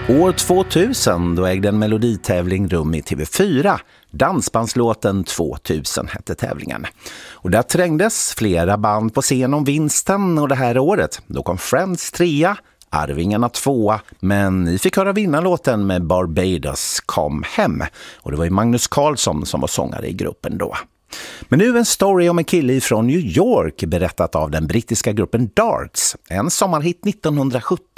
År 2000 då ägde en meloditävling rum i TV4. Dansbandslåten 2000 hette tävlingen. Och där trängdes flera band på scen om vinsten, och det här året då kom Friends 3, Arvingarna 2, men ni fick höra vinnarlåten med Barbados Kom hem. Och det var ju Magnus Carlsson som var sångare i gruppen då. Men nu en story om en kille från New York berättat av den brittiska gruppen Darts. En sommarhit 1970